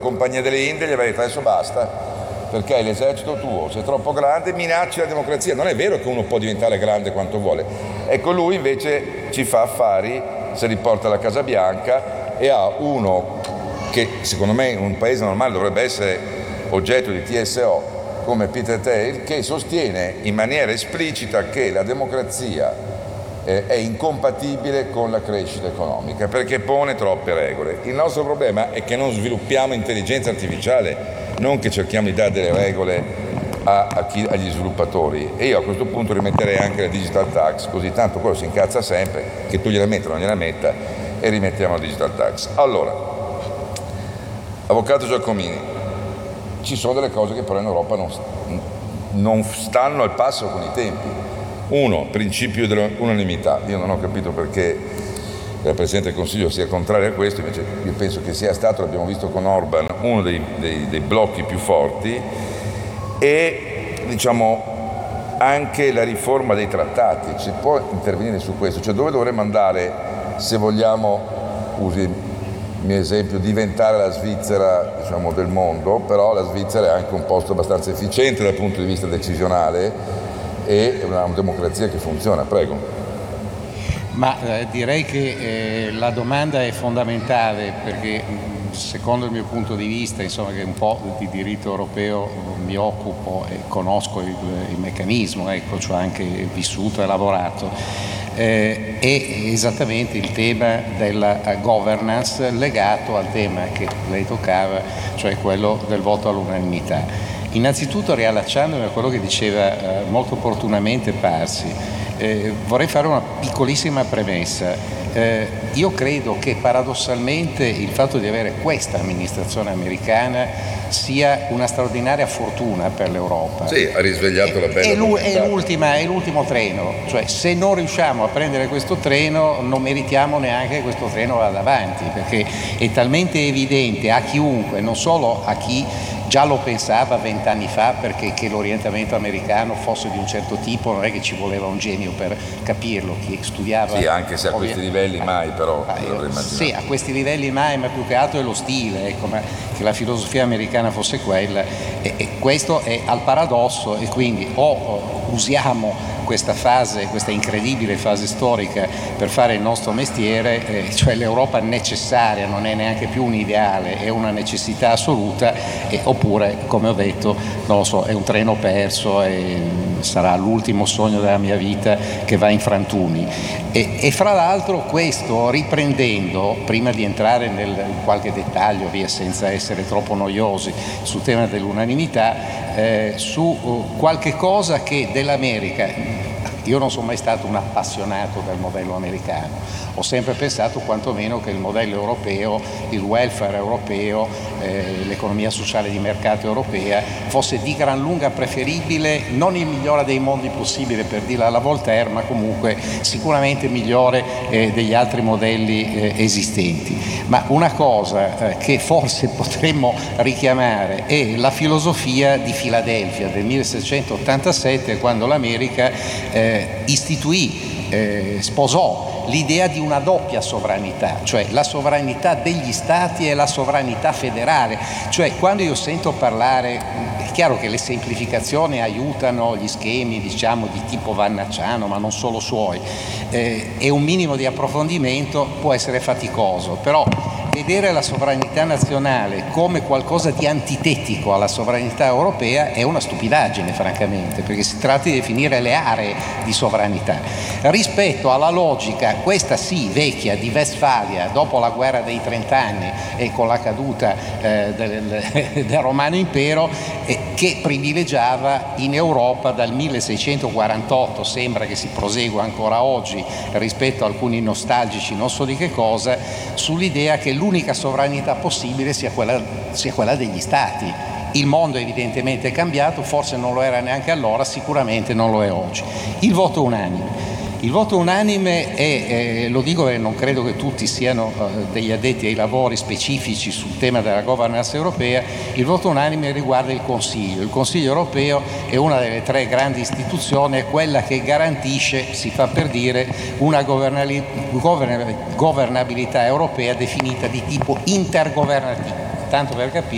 Compagnia delle Indie gli aveva detto adesso basta, perché l'esercito tuo, se è troppo grande, minacci la democrazia. Non è vero che uno può diventare grande quanto vuole. Ecco, lui invece ci fa affari, se li porta alla Casa Bianca e ha uno che secondo me in un paese normale dovrebbe essere oggetto di TSO come Peter Thiel, che sostiene in maniera esplicita che la democrazia è incompatibile con la crescita economica perché pone troppe regole. Il nostro problema è che non sviluppiamo intelligenza artificiale, non che cerchiamo di dare delle regole agli sviluppatori. E io a questo punto rimetterei anche la digital tax, così tanto quello si incazza sempre, che tu gliela metti o non gliela metta, e rimettiamo la digital tax. Allora, avvocato Giacomini, ci sono delle cose che però in Europa non stanno al passo con i tempi. Uno, principio dell'unanimità. Io non ho capito perché il Presidente del Consiglio sia contrario a questo, invece io penso che sia stato, l'abbiamo visto con Orban, uno dei blocchi più forti, e diciamo anche la riforma dei trattati. Si può intervenire su questo, cioè dove dovremmo andare se vogliamo, usi il mio esempio, diventare la Svizzera, diciamo, del mondo, però la Svizzera è anche un posto abbastanza efficiente dal punto di vista decisionale e una democrazia che funziona. Prego. Ma direi che la domanda è fondamentale perché secondo il mio punto di vista, insomma, che un po' di diritto europeo mi occupo e conosco il meccanismo, ecco, cioè anche vissuto e lavorato, è esattamente il tema della governance legato al tema che lei toccava, cioè quello del voto all'unanimità. Innanzitutto, riallacciandomi a quello che diceva molto opportunamente Parsi, vorrei fare una piccolissima premessa. Io credo che paradossalmente il fatto di avere questa amministrazione americana sia una straordinaria fortuna per l'Europa. Sì, ha risvegliato la bella è l'ultimo treno, cioè se non riusciamo a prendere questo treno non meritiamo neanche che questo treno vada avanti, perché è talmente evidente a chiunque, non solo a chi già lo pensava 20 anni fa, perché che l'orientamento americano fosse di un certo tipo non è che ci voleva un genio per capirlo, chi studiava. Sì, anche se a questi livelli mai, però. Sì, a questi livelli mai, ma più che altro è lo stile, ecco, ma che la filosofia americana fosse quella, e questo è al paradosso, e quindi usiamo questa fase, questa incredibile fase storica per fare il nostro mestiere, cioè l'Europa necessaria, non è neanche più un ideale, è una necessità assoluta, oppure, come ho detto, non lo so, è un treno perso e sarà l'ultimo sogno della mia vita che va in frantumi. E fra l'altro questo, riprendendo, prima di entrare in qualche dettaglio, via, senza essere troppo noiosi, sul tema dell'unanimità, su qualche cosa che dell'America. Io non sono mai stato un appassionato del modello americano, ho sempre pensato quantomeno che il modello europeo, il welfare europeo, l'economia sociale di mercato europea fosse di gran lunga preferibile, non il migliore dei mondi possibile per dirla alla Voltaire, ma comunque sicuramente migliore degli altri modelli esistenti. Ma una cosa che forse potremmo richiamare è la filosofia di Filadelfia del 1787, quando l'America sposò l'idea di una doppia sovranità, cioè la sovranità degli stati e la sovranità federale. Cioè, quando io sento parlare, è chiaro che le semplificazioni aiutano gli schemi, diciamo, di tipo vannacciano, ma non solo suoi, e un minimo di approfondimento può essere faticoso, però vedere la sovranità nazionale come qualcosa di antitetico alla sovranità europea è una stupidaggine, francamente, perché si tratta di definire le aree di sovranità rispetto alla logica, questa sì vecchia, di Westfalia dopo la guerra dei 30 anni e con la caduta del Romano Impero, che privilegiava in Europa dal 1648, sembra che si prosegua ancora oggi rispetto a alcuni nostalgici non so di che cosa, sull'idea che l'unica sovranità possibile sia quella degli stati. Il mondo evidentemente è cambiato, forse non lo era neanche allora, sicuramente non lo è oggi. Il voto unanime. Il voto unanime è, lo dico perché non credo che tutti siano degli addetti ai lavori specifici sul tema della governance europea, il voto unanime riguarda il Consiglio. Il Consiglio europeo è una delle tre grandi istituzioni, è quella che garantisce, si fa per dire, una governabilità europea definita di tipo intergovernativo. Tanto per capire,